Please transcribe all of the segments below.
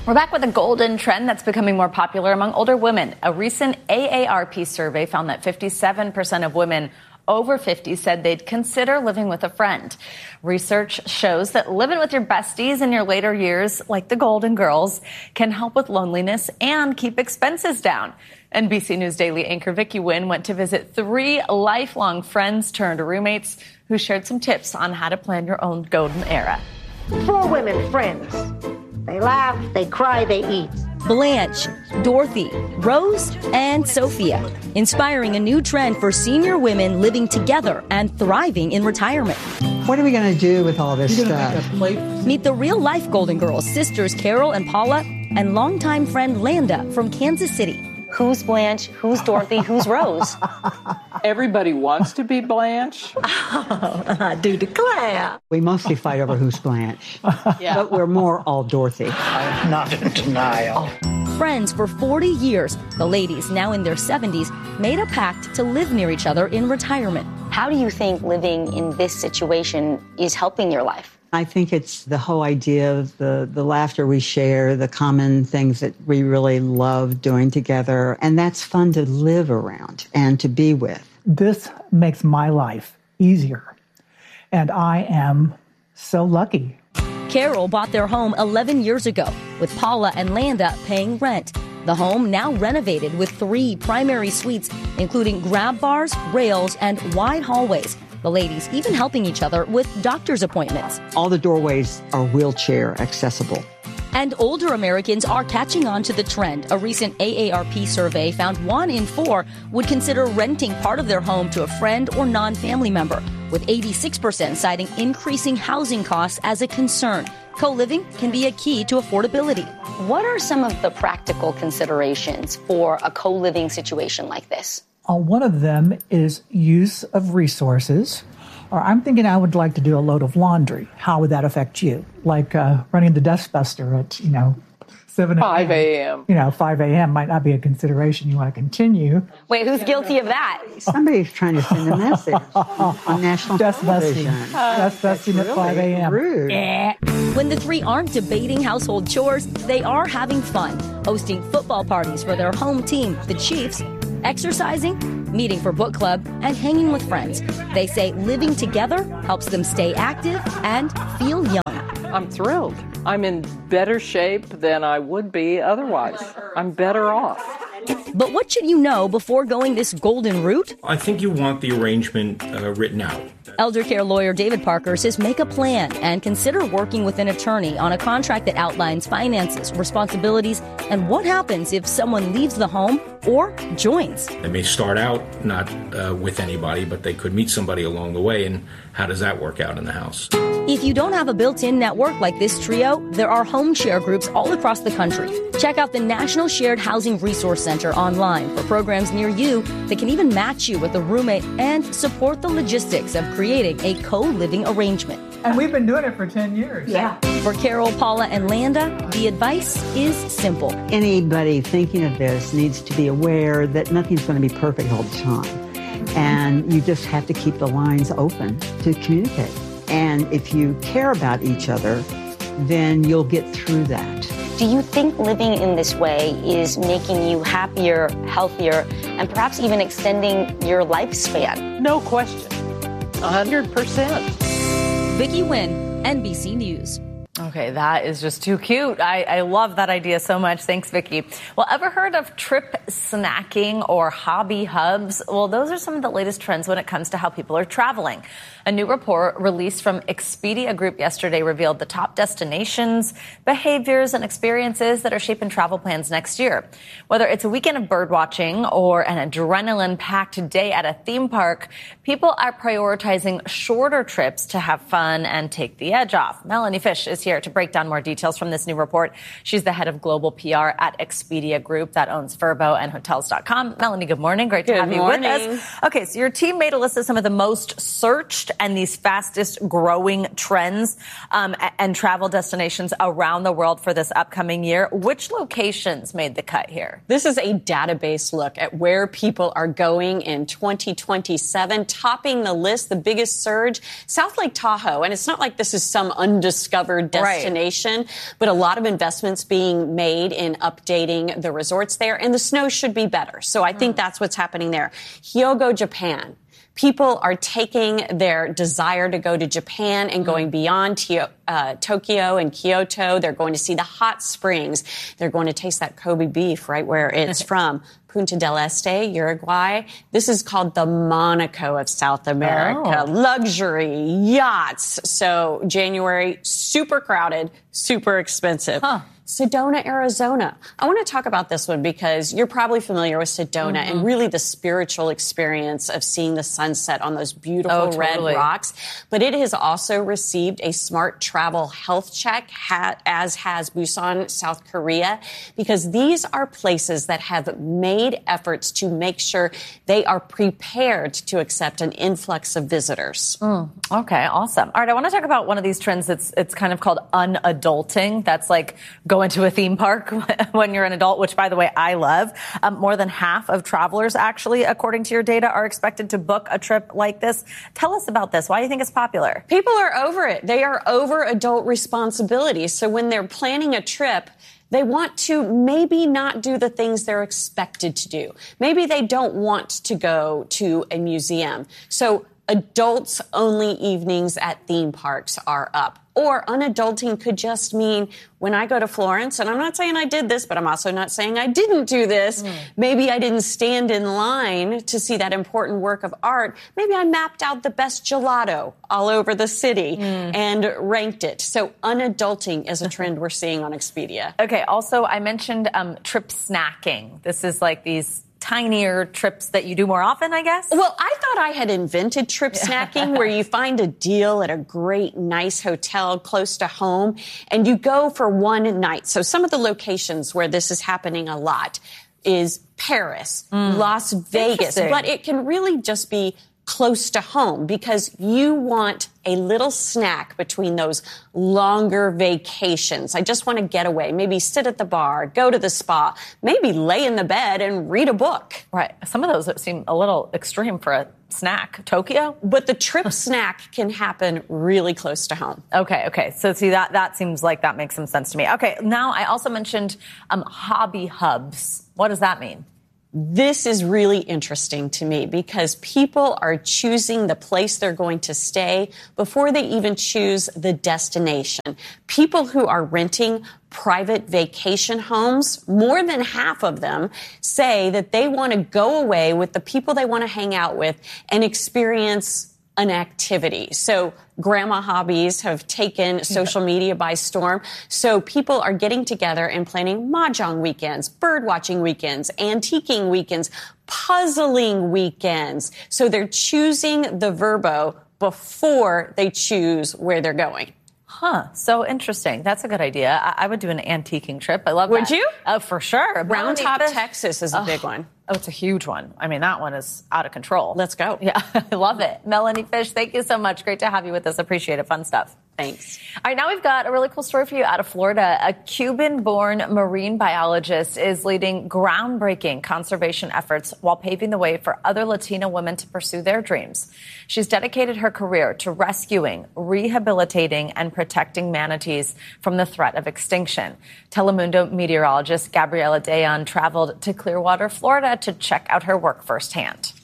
We're back with a golden trend that's becoming more popular among older women. A recent AARP survey found that 57% of women over 50 said they'd consider living with a friend. Research shows that living with your besties in your later years, like the Golden Girls, can help with loneliness and keep expenses down. NBC News Daily anchor Vicky Nguyen went to visit 3 lifelong friends turned roommates who shared some tips on how to plan your own golden era. 4 women friends. They laugh, they cry, they eat. Blanche, Dorothy, Rose, and Sophia, inspiring a new trend for senior women living together and thriving in retirement. What are we going to do with all this stuff? Meet the real-life Golden Girls, sisters Carol and Paula, and longtime friend Landa from Kansas City. Who's Blanche? Who's Dorothy? Who's Rose? Everybody wants to be Blanche. I do declare. We mostly fight over who's Blanche, but we're more all Dorothy. I'm not in denial. Friends for 40 years, the ladies, now in their 70s, made a pact to live near each other in retirement. How do you think living in this situation is helping your life? I think it's the whole idea of the laughter we share, the common things that we really love doing together. And that's fun to live around and to be with. This makes my life easier. And I am so lucky. Carol bought their home 11 years ago, with Paula and Landa paying rent. The home now renovated with 3 primary suites, including grab bars, rails, and wide hallways. The ladies even helping each other with doctor's appointments. All the doorways are wheelchair accessible. And older Americans are catching on to the trend. A recent AARP survey found 1 in 4 would consider renting part of their home to a friend or non-family member, with 86% citing increasing housing costs as a concern. Co-living can be a key to affordability. What are some of the practical considerations for a co-living situation like this? One of them is use of resources. Or I'm thinking I would like to do a load of laundry. How would that affect you? Like running the dustbuster at, 5 a.m. 5 a.m. might not be a consideration you want to continue. Wait, who's guilty of that? Somebody's trying to send a message on national television. Dustbusting at 5 a.m. Rude. When the 3 aren't debating household chores, they are having fun, hosting football parties for their home team, the Chiefs, exercising, meeting for book club, and hanging with friends. They say living together helps them stay active and feel young. I'm thrilled. I'm in better shape than I would be otherwise. I'm better off. But what should you know before going this golden route? I think you want the arrangement written out. Elder care lawyer David Parker says make a plan and consider working with an attorney on a contract that outlines finances, responsibilities, and what happens if someone leaves the home or joins. They may start out not with anybody, but they could meet somebody along the way, and how does that work out in the house? If you don't have a built-in network like this trio, there are home share groups all across the country. Check out the National Shared Housing Resource Center online for programs near you that can even match you with a roommate and support the logistics of creating a co-living arrangement. And we've been doing it for 10 years. Yeah. For Carol, Paula, and Landa, the advice is simple. Anybody thinking of this needs to be aware that nothing's going to be perfect all the time. And you just have to keep the lines open to communicate. And if you care about each other, then you'll get through that. Do you think living in this way is making you happier, healthier, and perhaps even extending your lifespan? No question. 100%. Vicky Nguyen, NBC News. Okay, that is just too cute. I love that idea so much. Thanks, Vicky. Well, ever heard of trip snacking or hobby hubs? Well, those are some of the latest trends when it comes to how people are traveling. A new report released from Expedia Group yesterday revealed the top destinations, behaviors, and experiences that are shaping travel plans next year. Whether it's a weekend of birdwatching or an adrenaline-packed day at a theme park, people are prioritizing shorter trips to have fun and take the edge off. Melanie Fish is here to break down more details from this new report. She's the head of global PR at Expedia Group that owns Vrbo and Hotels.com. Melanie, good morning. Great to have you with us. Okay, so your team made a list of some of the most searched and these fastest growing trends and travel destinations around the world for this upcoming year. Which locations made the cut here? This is a database look at where people are going in 2027. Topping the list, the biggest surge, South Lake Tahoe. And it's not like this is some undiscovered destination. destination, but a lot of investments being made in updating the resorts there, and the snow should be better. So I think that's what's happening there. Hyogo, Japan. People are taking their desire to go to Japan and going beyond Tokyo and Kyoto. They're going to see the hot springs. They're going to taste that Kobe beef right where it's from. Punta del Este, Uruguay. This is called the Monaco of South America. Luxury, yachts. So January, super crowded, super expensive. Sedona, Arizona. I want to talk about this one because you're probably familiar with Sedona and really the spiritual experience of seeing the sunset on those beautiful red rocks. But it has also received a smart travel health check, as has Busan, South Korea, because these are places that have made efforts to make sure they are prepared to accept an influx of visitors. Okay, awesome. All right, I want to talk about one of these trends. It's kind of called unadulting. That's like going to a theme park when you're an adult, which, by the way, I love. More than half of travelers, actually, according to your data, are expected to book a trip like this. Tell us about this. Why do you think it's popular? People are over it. They are over adult responsibility. So when they're planning a trip, they want to maybe not do the things they're expected to do. Maybe they don't want to go to a museum. So adults-only evenings at theme parks are up. Or unadulting could just mean when I go to Florence, and I'm not saying I did this, but I'm also not saying I didn't do this. Maybe I didn't stand in line to see that important work of art. Maybe I mapped out the best gelato all over the city and ranked it. So unadulting is a trend we're seeing on Expedia. Okay, also I mentioned trip snacking. This is like these tinier trips that you do more often, I guess? Well, I thought I had invented trip snacking where you find a deal at a great, nice hotel close to home and you go for one night. So some of the locations where this is happening a lot is Paris, Las Vegas, but it can really just be close to home because you want a little snack between those longer vacations. I just want to get away, maybe sit at the bar, go to the spa, maybe lay in the bed and read a book. Right. Some of those seem a little extreme for a snack. Tokyo? But the trip snack can happen really close to home. Okay. So see, that seems like that makes some sense to me. Okay, now I also mentioned hobby hubs. What does that mean? This is really interesting to me because people are choosing the place they're going to stay before they even choose the destination. People who are renting private vacation homes, more than half of them say that they want to go away with the people they want to hang out with and experience an activity. So grandma hobbies have taken social media by storm. So people are getting together and planning mahjong weekends, bird watching weekends, antiquing weekends, puzzling weekends. So they're choosing the Vrbo before they choose where they're going. So interesting. That's a good idea. I would do an antiquing trip. I love that. Would you? Oh, for sure. Round Top, Texas is a big one. Oh, it's a huge one. I mean, that one is out of control. Let's go. Yeah, I love it. Melanie Fish, thank you so much. Great to have you with us. Appreciate it. Fun stuff. Thanks. All right, now we've got a really cool story for you out of Florida. A Cuban-born marine biologist is leading groundbreaking conservation efforts while paving the way for other Latina women to pursue their dreams. She's dedicated her career to rescuing, rehabilitating, and protecting manatees from the threat of extinction. Telemundo meteorologist Gabriela Dayan traveled to Clearwater, Florida to check out her work firsthand.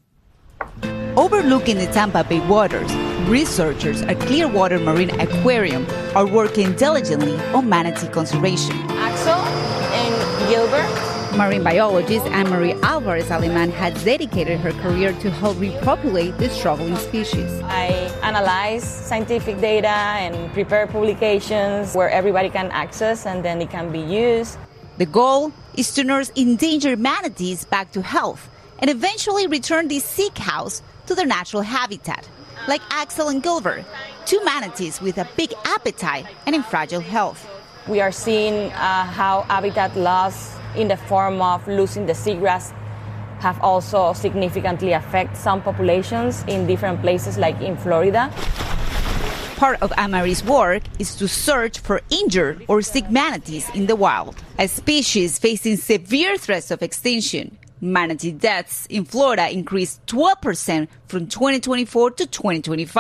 Overlooking the Tampa Bay waters, researchers at Clearwater Marine Aquarium are working diligently on manatee conservation. Axel and Gilbert. Marine biologist Anne-Marie Alvarez Aleman has dedicated her career to help repopulate the struggling species. I analyze scientific data and prepare publications where everybody can access and then it can be used. The goal is to nurse endangered manatees back to health and eventually return these sea cows to their natural habitat, like Axel and Gilbert, two manatees with a big appetite and in fragile health. We are seeing how habitat loss in the form of losing the seagrass have also significantly affected some populations in different places, like in Florida. Part of Anne-Marie's work is to search for injured or sick manatees in the wild, a species facing severe threats of extinction. Manatee deaths in Florida increased 12% from 2024 to 2025.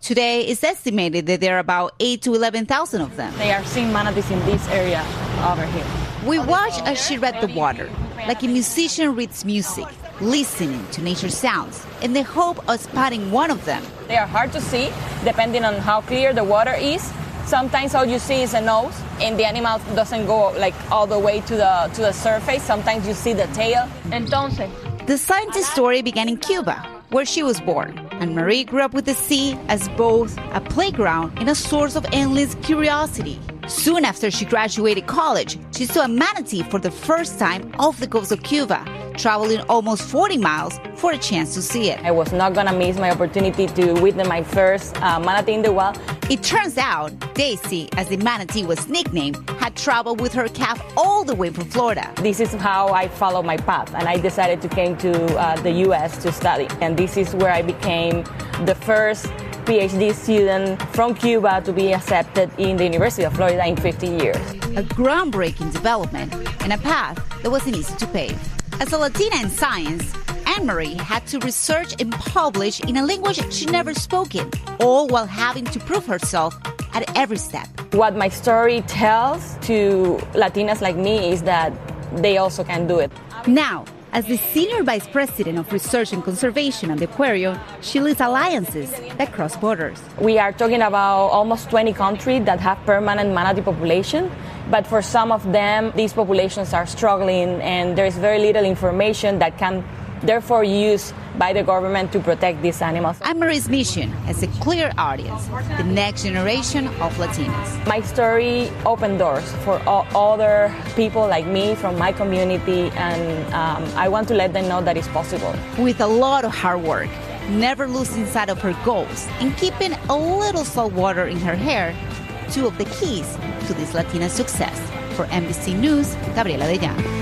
Today, it's estimated that there are about 8,000 to 11,000 of them. They are seeing manatees in this area over here. We watch as she read the water, like a musician reads music, listening to nature sounds in the hope of spotting one of them. They are hard to see, depending on how clear the water is. Sometimes all you see is a nose, and the animal doesn't go like all the way to the surface. Sometimes you see the tail. Entonces, the scientist's story began in Cuba, where she was born. And Marie grew up with the sea as both a playground and a source of endless curiosity. Soon after she graduated college, she saw a manatee for the first time off the coast of Cuba, traveling almost 40 miles for a chance to see it. I was not going to miss my opportunity to witness my first manatee in the wild. It turns out Daisy, as the manatee was nicknamed, had traveled with her calf all the way from Florida. This is how I followed my path, and I decided to come to the U.S. to study. And this is where I became the first PhD student from Cuba to be accepted in the University of Florida in 50 years. A groundbreaking development and a path that wasn't easy to pave. As a Latina in science, Anne-Marie had to research and publish in a language she'd never spoken, all while having to prove herself at every step. What my story tells to Latinas like me is that they also can do it. Now, as the Senior Vice President of Research and Conservation at the aquarium, she leads alliances that cross borders. We are talking about almost 20 countries that have permanent manatee population, but for some of them, these populations are struggling and there is very little information that can therefore used by the government to protect these animals. Anne-Marie's mission has a clear audience, the next generation of Latinas. My story opened doors for other people like me from my community, and I want to let them know that it's possible. With a lot of hard work, never losing sight of her goals, and keeping a little salt water in her hair, two of the keys to this Latina success. For NBC News, Gabriela De Llano.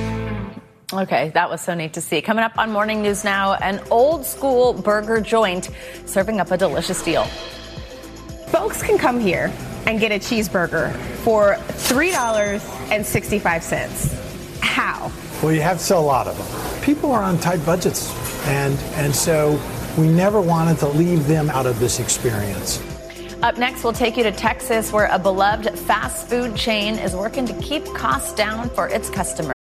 Okay, that was so neat to see. Coming up on Morning News Now, an old school burger joint serving up a delicious deal. Folks can come here and get a cheeseburger for $3.65. How? Well, you have to sell a lot of them. People are on tight budgets, and so we never wanted to leave them out of this experience. Up next, we'll take you to Texas, where a beloved fast food chain is working to keep costs down for its customers.